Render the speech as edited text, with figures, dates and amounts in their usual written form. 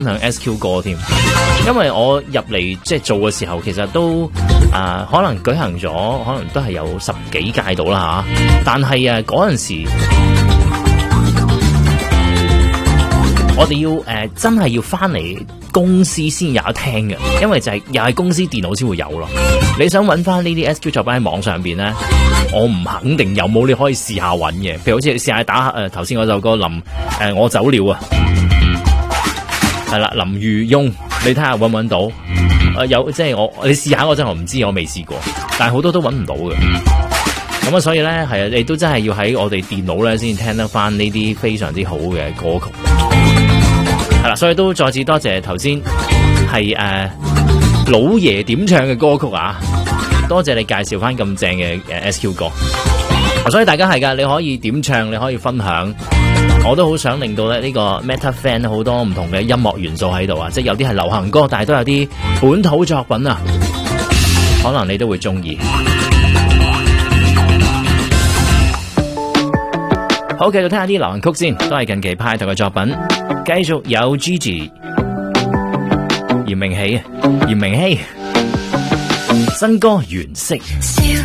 享 SQ 歌添，因為我入嚟即係做嘅時候，其實都可能舉行咗，可能都係有10幾屆到啦吓。但係嗰陣時，我哋要真係要翻嚟公司先有得聽嘅，因為就係又係公司電腦先會有咯。你想揾翻呢啲 SQ 作品喺網上邊咧，我唔肯定有冇，你可以試下揾嘅。譬如好似你試下打頭先嗰首歌我走了啊。係啦，林如翁，你睇下揾唔揾到？有即係你試下嗰陣，我唔知，我未試過，但係好多都揾唔到嘅。咁啊，所以咧係啊，你都真係要喺我哋電腦咧先聽得翻呢啲非常之好嘅歌曲。係啦，所以都再次多謝頭先係老爺點唱嘅歌曲啊！多謝你介紹翻咁正嘅SQ 歌。所以大家係噶，你可以點唱，你可以分享。我都好想令到咧呢個 Meta Fan 好多唔同嘅音樂元素喺度啊，即係有啲係流行歌，但係都有啲本土作品啊，可能你都會中意。好，繼續聽下啲流行曲先，都係近期派台嘅作品。繼續有 Gigi、嚴明熙新歌《原色》。